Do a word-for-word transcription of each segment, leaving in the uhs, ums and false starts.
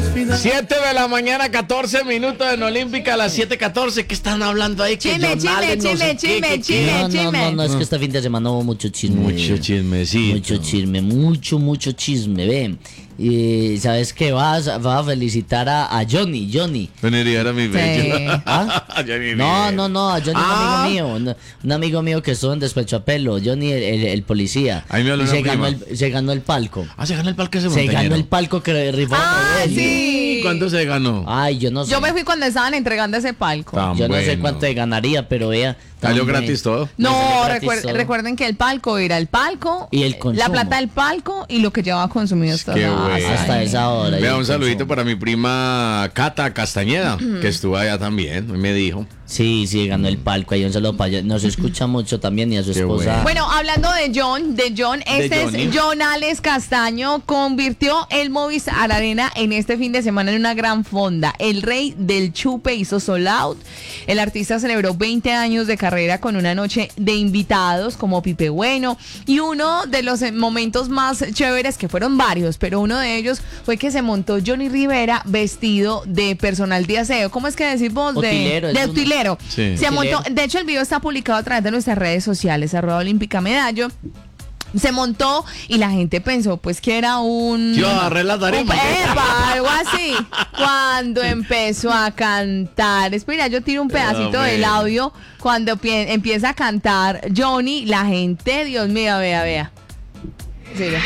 siete de la mañana, catorce minutos en Olímpica, a las siete catorce. ¿Qué están hablando ahí? Que Chisme, chisme, no sé chisme, qué, chisme, qué, qué. chisme, No, no, chisme. no, no, es que este fin de semana hubo mucho chisme. Mucho chismecito. Mucho chisme, mucho, mucho chisme, ven. Y sabes que vas, vas a felicitar a, a Johnny, Johnny. Johnny Rivera, mi bello. ¿Ah? Johnny No, Rivera. no, no, a Johnny, Ah. un amigo mío, un, un amigo mío que estuvo en Despecho a Pelo, Johnny el, el, el policía. Ahí me habló Y una se ganó, prima. el, se ganó el palco. Ah, se ganó el parque ese Se montañero. ganó el palco que rifó. Ah, Aurelio. sí. ¿Cuánto se ganó? Ay, yo no sé. Yo me fui cuando estaban entregando ese palco. Tan Yo no sé bueno. cuánto ganaría, pero vea. Salió tan gratis bueno. todo. No, salió gratis recuer- todo. recuerden que el palco era el palco, Y el la consumo. plata del palco y lo que llevaba consumido hasta Qué la- bueno. Hasta ahí. esa hora. y Vea, el un saludito consumo. para mi prima Cata Castañeda, que estuvo allá también, me dijo. Sí, sí, ganó el palco. Ahí un saludo para allá. Nos escucha mucho también y a su Qué esposa. Bueno, hablando de John, de John, este Johnny. es Jonales Castaño, convirtió el Movistar Arena en este fin de semana en una gran fonda. El rey del chupe hizo sold out. El artista celebró veinte años de carrera con una noche de invitados como Pipe Bueno, y uno de los eh, momentos más chéveres, que fueron varios, pero uno de ellos fue que se montó Johnny Rivera vestido de personal de aseo. ¿Cómo es que decís vos? De, Utilero, es de uno. utilero. Sí. Se montó, Utilero. de hecho el video está publicado a través de nuestras redes sociales, arroba Olímpica Medallo. Se montó y la gente pensó pues que era un... Yo agarré la tarima. un- epa, algo así. Cuando empezó a cantar, espera, yo tiro un pedacito Hombre. del audio. Cuando pie- empieza a cantar Johnny, la gente, Dios mío, vea, vea. Siga.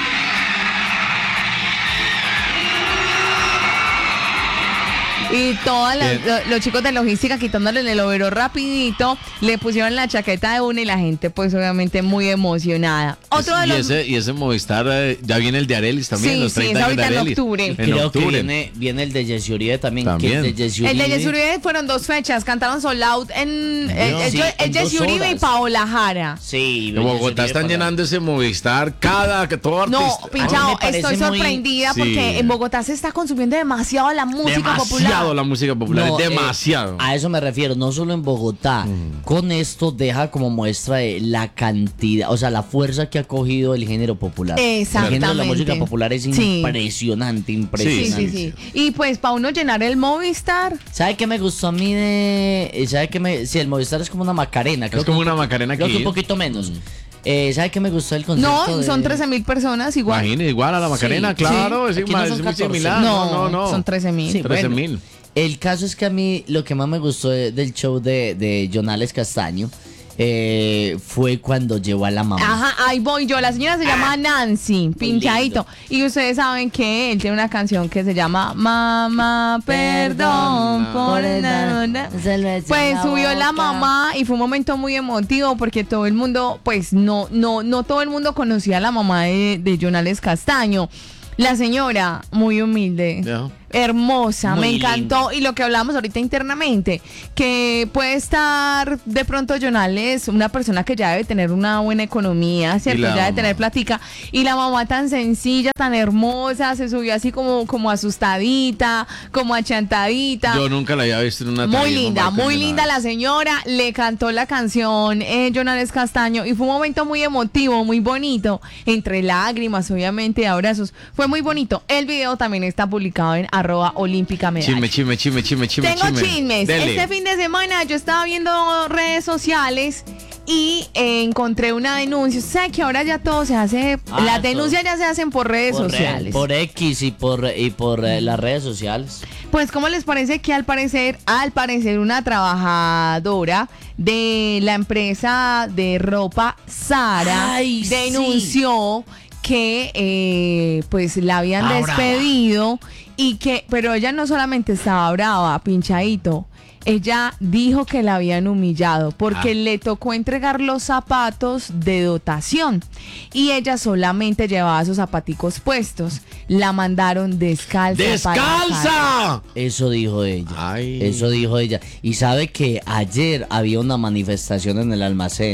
Y todos Bien. lo- los chicos de logística quitándole el overol rapidito, le pusieron la chaqueta de una y la gente pues obviamente muy emocionada. Otro de y, los... ese, y ese Movistar, eh, ya viene el de Arelis también, Sí, los sí, treinta es años de ahorita en Arelis. octubre. En Creo octubre. que viene, viene el de Jesse Uribe también. También. Que el de Jesse El de Uribe- Jesse Uribe fueron dos fechas, cantaron sold out en Dios. el, Sí, en Jesse dos Uribe y horas. Paola Jara. Sí, En Bogotá Jesse están Uribe llenando ese Movistar cada que todo No, artista. pinchado, me parece estoy muy- sorprendida Sí. porque en Bogotá se está consumiendo demasiado la música demasiado popular. la música popular, No, es eh, demasiado. a eso me refiero, no solo en Bogotá. Con esto deja como muestra de la cantidad, o sea, la fuerza que ha cogido el género popular. El género de la Exactamente. música popular es Sí. impresionante, Sí, impresionante. sí, sí. Y pues para uno llenar el Movistar, ¿Sabe qué me gustó a mí de...? eh, ¿Sabe qué me...? Sí, el Movistar es como una Macarena. creo Es como que un una po- Macarena Creo que aquí. un poquito menos. Eh, ¿Sabe qué me gustó el concierto? no, de- son trece mil personas igual. Imagínate, igual a la Macarena, Sí, claro, sí. es, Aquí igual, no es son muy catorce. similar. No, No, no, no. son trece mil. Sí, trece bueno. mil. El caso es que a mí lo que más me gustó de- del show de, de Jonales Castaño eh, fue cuando llevó a la mamá. Ajá, ahí voy yo. La señora se llama Nancy, pinchadito. Y ustedes saben que él tiene una canción que se llama Mamá, perdón por el nada. Pues subió la mamá y fue un momento muy emotivo porque todo el mundo, pues no, no, no todo el mundo conocía a la mamá de, de Jonales Castaño. La señora, muy humilde, Ya. hermosa, Muy me encantó. linda. Y lo que hablamos ahorita internamente, que puede estar de pronto Jonales, una persona que ya debe tener una buena economía, ¿cierto? la Ya debe mamá. tener platica. Y la mamá tan sencilla, tan hermosa, se subió así como, como asustadita, como achantadita. Yo nunca la había visto en una Muy tarima, linda, Marco, muy ni linda nada. la señora, le cantó la canción eh, Jonales Castaño y fue un momento muy emotivo, muy bonito, entre lágrimas, obviamente, abrazos, fue muy bonito. El video también está publicado en arroba olímpica medalla. Chisme, chisme, chisme, chisme, chisme. Tengo chisme. chismes. Dele. Este fin de semana yo estaba viendo redes sociales y eh, encontré una denuncia. ¿Sabes que ahora ya todo se hace? Ah, las todo. denuncias ya se hacen por redes por, re- sociales. por X y por, y por eh, las redes sociales. Pues, ¿cómo les parece que al parecer, al parecer una trabajadora de la empresa de ropa Zara Ay, sí. denunció que eh, pues la habían Ah, despedido y que, pero ella no solamente estaba brava, pinchadito. Ella dijo que la habían humillado porque Ah. le tocó entregar los zapatos de dotación y ella solamente llevaba sus zapaticos puestos. La mandaron descalza. para la calle. ¡Descalza! Eso dijo ella. Ay. Eso dijo ella. Y sabe que ayer había una manifestación en el almacén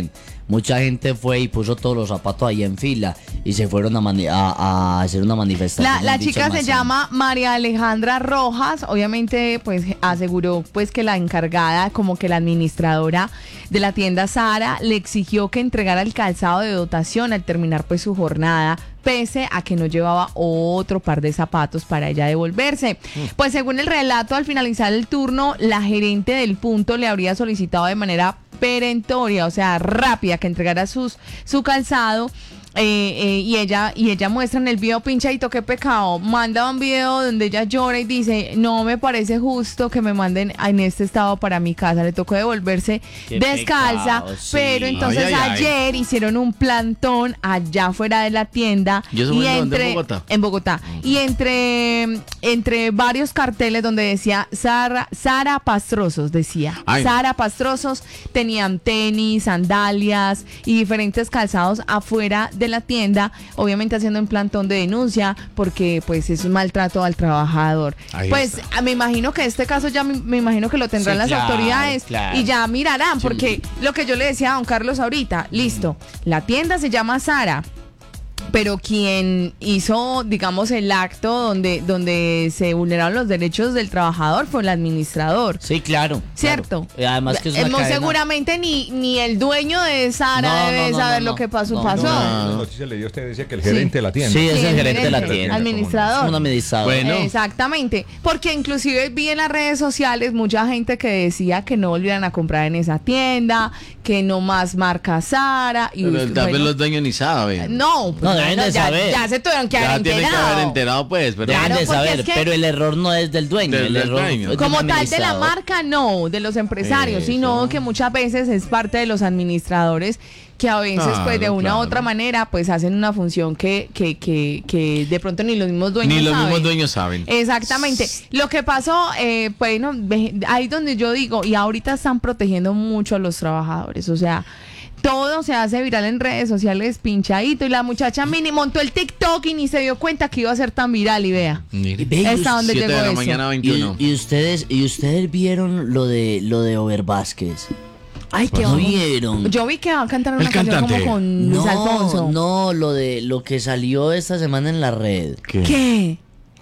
mucha gente fue y puso todos los zapatos ahí en fila y se fueron a, mani- a, a hacer una manifestación. La, la en dicho chica se almacén. llama María Alejandra Rojas, obviamente pues aseguró pues que la encargada, como que la administradora de la tienda Zara, le exigió que entregara el calzado de dotación al terminar pues su jornada, pese a que no llevaba otro par de zapatos para ella devolverse. Pues según el relato, al finalizar el turno, la gerente del punto le habría solicitado de manera perentoria, o sea, rápida, que entregara sus, su calzado. Eh, eh, y ella y ella muestra en el video, pinchadito, qué pecado, manda un video donde ella llora y dice, no me parece justo que me manden en este estado para mi casa, le tocó devolverse Qué descalza, pecado, sí. pero entonces Ay, ay, ay. ayer hicieron un plantón allá fuera de la tienda. ¿Y eso fue en dónde? ¿En entre Bogotá? en Bogotá y entre entre varios carteles donde decía Sara Sara Pastrosos, decía Ay. Sara Pastrosos, tenían tenis, sandalias y diferentes calzados afuera de la tienda, obviamente haciendo un plantón de denuncia porque pues es un maltrato al trabajador. Ahí Pues está. me imagino que este caso ya me, me imagino que lo tendrán Sí, las claro, autoridades claro. y ya mirarán, porque lo que yo le decía a don Carlos ahorita, listo, la tienda se llama Zara, pero quien hizo, digamos, el acto donde, donde se vulneraron los derechos del trabajador fue el administrador. Sí, claro. ¿Cierto? claro. Y además que es Eh, una muy cadena- seguramente ni, ni el dueño de Zara No, debe no, no, saber no, lo que pasó. no, pasó. no, no. La noticia le dio usted, decía que el gerente de la tienda. Sí, es Sí, el gerente de la gerente, tienda. administrador. Es un administrador. Bueno. Exactamente, porque inclusive vi en las redes sociales mucha gente que decía que no volvieran a comprar en esa tienda, que no más marca Zara. Y Pero bueno, tal vez los dueños ni saben. no, pues, No, deben de ya, saber. ya se tuvieron que Ya haber tienen que enterado. haber enterado, pues, pero... Deben Claro, de porque saber, es que- pero el error no es del dueño, Del- el del error dueño. es del Como tal de la administrador. marca, no, de los empresarios, Eso. sino que muchas veces es parte de los administradores que a veces, Claro, pues de una u claro. otra manera, pues hacen una función que, que, que, que de pronto ni los mismos dueños Ni los saben. mismos dueños saben. Exactamente. Lo que pasó, eh, pues, no, ve- ahí donde yo digo, y ahorita están protegiendo mucho a los trabajadores, o sea, todo se hace viral en redes sociales, pinchadito, y la muchacha mini montó el TikTok y ni se dio cuenta que iba a ser tan viral, y vea. Mire. Y ve, y ¿Hasta dónde siete llegó de la eso? mañana, Y, veintiuno. y ustedes y ustedes vieron lo de lo de Over Vázquez. Ay, qué ¿No ojo. vieron? Yo vi que va a cantar una El canción cantante. como con Luis Alfonso. No, no, lo de lo que salió esta semana en la red. ¿Qué?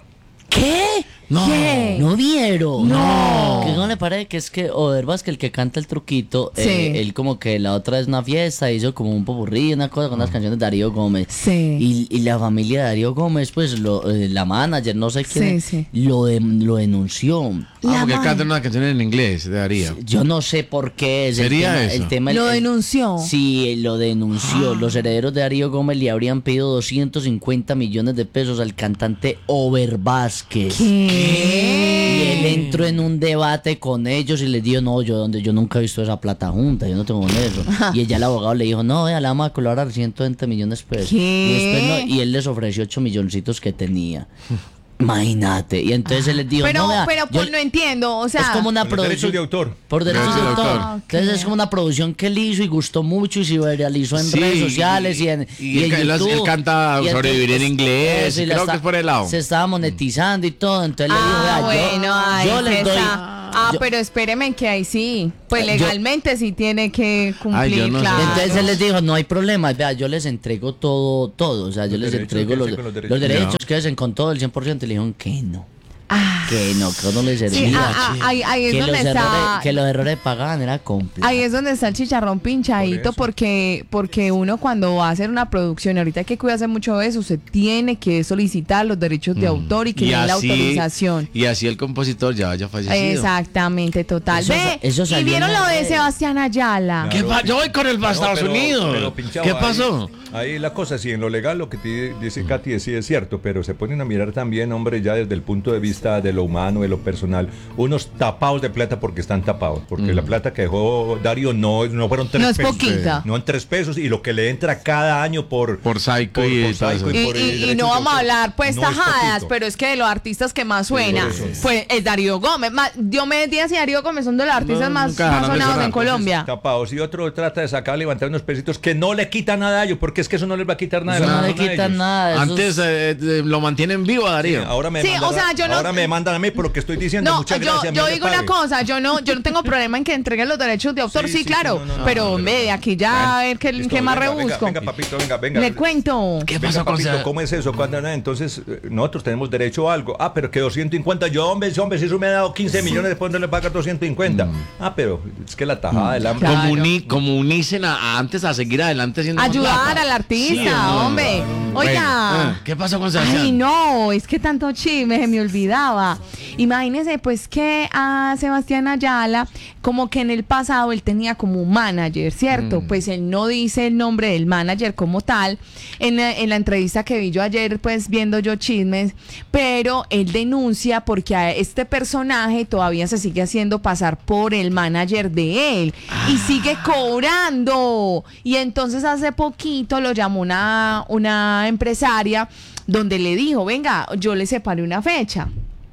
¿Qué? No. ¿Qué? ¿No vieron? No. ¿Qué no le parece que es que Over Vázquez, el que canta el truquito, Sí. eh, él como que la otra vez una fiesta hizo como un popurrí, una cosa con las canciones de Darío Gómez. Sí. Y, y la familia de Darío Gómez, pues lo, eh, la manager, no sé quién, Sí, es, sí. Lo, de- lo denunció. Ah, La porque ma- cantan una canción en inglés de Darío. Yo no sé por qué es ¿Sería el tema. eso? El tema Lo el- denunció. Sí, lo denunció. Los herederos de Darío Gómez le habrían pedido doscientos cincuenta millones de pesos al cantante Over Vázquez. ¿Qué? Y él entró en un debate con ellos y les dijo, no, yo donde yo nunca he visto esa plata junta, yo no tengo con eso. Y ella, el abogado, le dijo, no, vea, le vamos a colaborar ciento veinte millones de pesos. ¿Qué? Y, después no, y él les ofreció ocho milloncitos que tenía. Imagínate. Y entonces él les dijo, Pero, no, vea, pero yo- pues, no entiendo, o sea. es como una Por los derechos producción de autor. por derechos de Derechos de autor. autor. Entonces Ok. es como una producción que él hizo y gustó mucho y se viralizó en Sí, redes sociales y en, y y en él- él- YouTube. él canta Y sobrevivir en entonces, inglés, eso, y la creo que está- es por el lado. Se estaba monetizando y todo, entonces le dijo, Ah, vea, yo- bueno, ahí yo, sí les doy... está. Ah, yo- pero espéreme que ahí sí. Pues Yo- legalmente sí tiene que cumplir, Ay, yo no sé. claro. Entonces él les dijo, no hay problema, vea, yo les entrego todo, todo, o sea, yo Los les derechos, entrego los, quédense con los los derechos. derechos, Ya. quédense con todo el cien por ciento, y le dijeron que no, Ah, que no, que no les sí, servía, ah, ah, ahí, ahí es que, donde los está. errores, que los errores pagaban era complejo. Ahí es donde está el chicharrón pinchadito, Por eso. porque porque uno cuando va a hacer una producción, ahorita hay que cuidarse mucho de eso, se tiene que solicitar los derechos de autor y que le den la autorización. y así el compositor ya haya fallecido. Exactamente, total. Eso Ve, sa- eso y salió vieron en la lo de red. Sebastián Ayala. ¿Qué pa- Yo voy con el para No, Estados pero- Unidos. pero, pinchado, ¿Qué ahí- pasó? Ahí la cosa, sí, en lo legal lo que te dice Katy sí es cierto, pero se ponen a mirar también, hombre, ya desde el punto de vista de lo humano, de lo personal, unos tapados de plata porque están tapados, porque la plata que dejó Darío no, no fueron tres No es pesos. poquita. No en tres pesos y lo que le entra cada año por... Por Psycho y todo eso. Y, por el y- y derecho no de vamos a autor. hablar pues No es tajadas, poquito. pero es que de los artistas que más suena, Por eso. pues es Darío Gómez. Ma- Diomedes Díaz y Darío Gómez son de los artistas No, más, nunca más dejaron de sonados sonar. en Colombia. Tapados. Y otro trata de sacar, levantar unos pesitos que no le quita nada a ellos, porque es que eso no les va a quitar nada. Eso de la no le razón a quita ellos. nada. eso Antes es- eh, eh, lo mantienen vivo a Darío. Ahora me Sí, manda, o sea, yo no- ahora me manda demandan a mí por lo que estoy diciendo. No, Muchas yo, gracias. yo me digo una pague. cosa, yo no, yo no tengo problema en que entreguen los derechos de autor, Sí, sí, sí, claro, sí, no, no, pero no, hombre, de aquí ya a ver qué, Listo, qué más venga, rebusco. Venga, venga, papito, venga, venga. Le cuento. ¿Qué Venga, pasó con papito, esa- ¿cómo es eso? Cuando, no, entonces, eh, nosotros tenemos derecho a algo. Ah, pero que doscientos cincuenta. Yo, hombre, hombre, si eso me ha dado quince millones, después no le paga doscientos cincuenta. Ah, pero es que la tajada del hambre. Claro. Comuni- comunicen a, a antes a seguir adelante haciendo más Ayudar plata. al artista, Sí, no, hombre. no. Oiga. Bueno, eh, ¿qué pasó con Sebastián? Ay, no, es que tanto chisme, se me olvidaba. Imagínese, pues, que a Sebastián Ayala, como que en el pasado él tenía como un manager, ¿cierto? Pues él no dice el nombre del manager como tal. En la, en la entrevista que vi yo ayer, pues, viendo yo chismes, pero él denuncia porque a este personaje todavía se sigue haciendo pasar por el manager de él y sigue cobrando. Y entonces hace poquito lo llamó una, una empresaria donde le dijo, venga, yo le separé una fecha.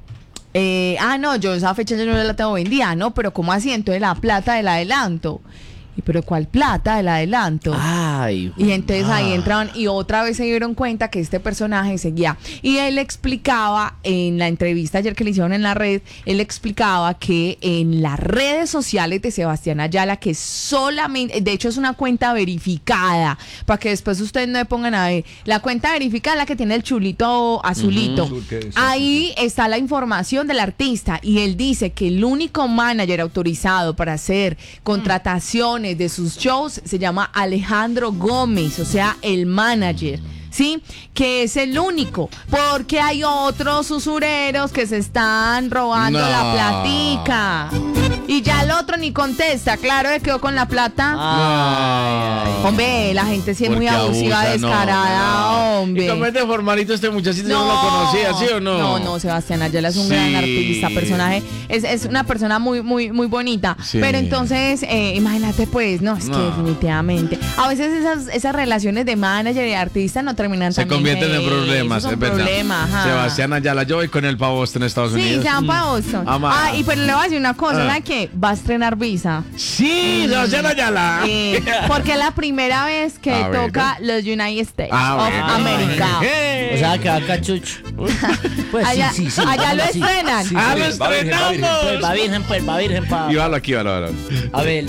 Eh, ah, no, yo esa fecha yo no la tengo vendida, ¿no? Pero ¿cómo así? Entonces la plata del adelanto. ¿Y pero cuál plata del adelanto? Ay, Y entonces ahí ah. entraron y otra vez se dieron cuenta que este personaje seguía. Y él explicaba en la entrevista ayer que le hicieron en la red, él explicaba que en las redes sociales de Sebastián Ayala, que solamente, de hecho es una cuenta verificada, para que después ustedes no me pongan a ver, la cuenta verificada es la que tiene el chulito azulito. Azul, que es- Ahí está la información del artista y él dice que el único manager autorizado para hacer contrataciones de sus shows se llama Alejandro Gómez, o sea, el manager, ¿sí? Que es el único, porque hay otros usureros que se están robando No. la platica. Y ya el otro ni contesta, claro, que quedó con la plata. Ay, ay. Hombre, la gente sí es muy Porque abusiva, abusa, no, descarada, no. hombre. ¿Y cómo es de formalito este muchachito? ¿Yo no lo conocía, sí o no? No, no, Sebastián Ayala es un Sí. gran artista, personaje, es, es una persona muy, muy, muy bonita. Sí. Pero entonces, eh, imagínate, pues, no, es que No. definitivamente. A veces esas, esas relaciones de manager y artista no terminan Se tan convierten en eso, problemas, son es verdad. problemas, ajá. Sebastián Ayala, yo voy con él para Boston, Estados Sí, Unidos. se van para Boston. Ama. Ah, y pero le voy a decir una cosa, Ah. ¿sabes qué? Va a estrenar Visa. Sí, Sebastián Ayala. Eh, porque es la primera vez que Ah, bueno. toca los United States Ah, of bueno. America. Eh. O sea, que acá Chucho. Pues Allá- sí, sí, sí. allá lo sí. estrenan. Sí, Ah, sí. lo Va virgen, va virgen. estrenamos. Pues va virgen, pues va virgen pa. Y balo aquí, balo, balo. A ver,